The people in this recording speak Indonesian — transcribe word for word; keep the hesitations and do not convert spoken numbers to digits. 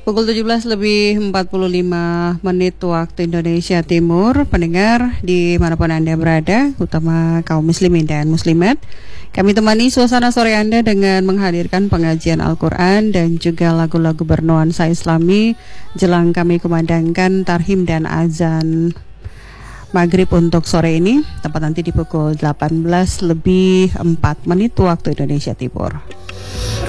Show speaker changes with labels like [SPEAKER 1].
[SPEAKER 1] Pukul tujuh belas lebih empat puluh lima menit waktu Indonesia Timur. Pendengar dimanapun Anda berada, utama kaum muslimin dan muslimat, kami temani suasana sore Anda dengan menghadirkan pengajian Al-Quran dan juga lagu-lagu bernuansa Islami jelang kami kumandangkan tarhim dan azan maghrib untuk sore ini, tepat nanti di pukul delapan belas lebih empat menit waktu Indonesia Timur.